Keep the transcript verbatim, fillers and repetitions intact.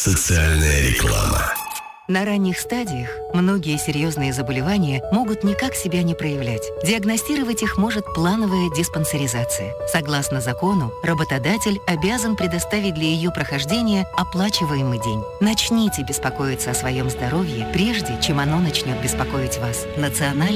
Социальная реклама. На ранних стадиях многие серьезные заболевания могут никак себя не проявлять. Диагностировать их может плановая диспансеризация. Согласно закону, работодатель обязан предоставить для ее прохождения оплачиваемый день. Начните беспокоиться о своем здоровье, прежде чем оно начнет беспокоить вас. Национальный